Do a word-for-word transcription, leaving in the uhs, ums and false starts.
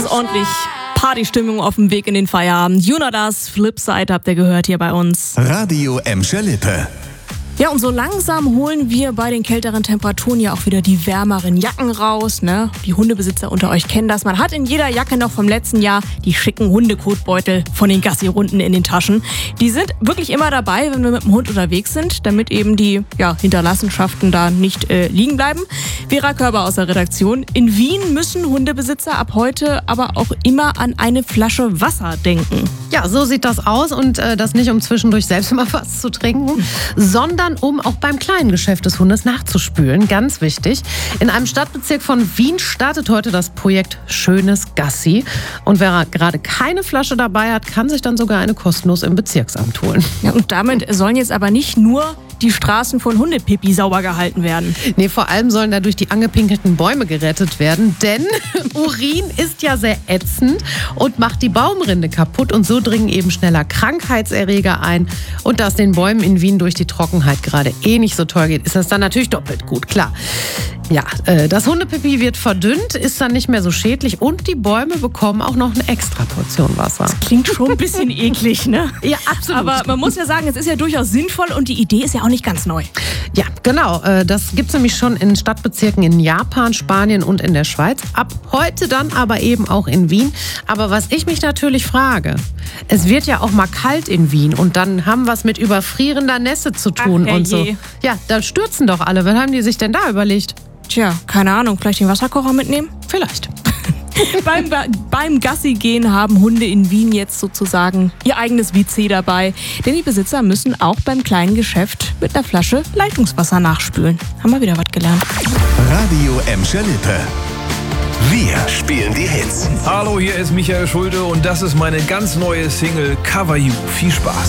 Ordentlich Partystimmung auf dem Weg in den Feierabend. Jonas, Flipside habt ihr gehört hier bei uns. Radio Emscher Lippe. Ja, und so langsam holen wir bei den kälteren Temperaturen ja auch wieder die wärmeren Jacken raus, ne? Die Hundebesitzer unter euch kennen das. Man hat in jeder Jacke noch vom letzten Jahr die schicken Hundekotbeutel von den Gassi-Runden in den Taschen. Die sind wirklich immer dabei, wenn wir mit dem Hund unterwegs sind, damit eben die ja, Hinterlassenschaften da nicht äh, liegen bleiben. Vera Körber aus der Redaktion. In Wien müssen Hundebesitzer ab heute aber auch immer an eine Flasche Wasser denken. Ja, so sieht das aus und äh, das nicht, um zwischendurch selbst mal was zu trinken, sondern um auch beim kleinen Geschäft des Hundes nachzuspülen. Ganz wichtig. In einem Stadtbezirk von Wien startet heute das Projekt Schönes Gassi. Und wer gerade keine Flasche dabei hat, kann sich dann sogar eine kostenlos im Bezirksamt holen. Ja, und damit sollen jetzt aber nicht nur die Straßen von Hundepipi sauber gehalten werden. Nee, vor allem sollen dadurch die angepinkelten Bäume gerettet werden, denn Urin ist ja sehr ätzend und macht die Baumrinde kaputt und so dringen eben schneller Krankheitserreger ein. Und da es den Bäumen in Wien durch die Trockenheit gerade eh nicht so toll geht, ist das dann natürlich doppelt gut, klar. Ja, äh, das Hundepipi wird verdünnt, ist dann nicht mehr so schädlich und die Bäume bekommen auch noch eine extra Portion Wasser. Das klingt schon ein bisschen eklig, ne? Ja, absolut. Aber man muss ja sagen, es ist ja durchaus sinnvoll und die Idee ist ja auch nicht ganz neu. Ja, genau. Äh, das gibt es nämlich schon in Stadtbezirken in Japan, Spanien und in der Schweiz. Ab heute dann aber eben auch in Wien. Aber was ich mich natürlich frage, es wird ja auch mal kalt in Wien und dann haben wir es mit überfrierender Nässe zu tun Ach, und so. je. Ja, da stürzen doch alle. Was haben die sich denn da überlegt? Tja, keine Ahnung, vielleicht den Wasserkocher mitnehmen? Vielleicht. beim, beim Gassi-Gehen haben Hunde in Wien jetzt sozusagen ihr eigenes W C dabei. Denn die Besitzer müssen auch beim kleinen Geschäft mit einer Flasche Leitungswasser nachspülen. Haben wir wieder was gelernt. Radio Emscher Lippe. Wir spielen die Hits. Hallo, hier ist Michael Schulte und das ist meine ganz neue Single Cover You. Viel Spaß.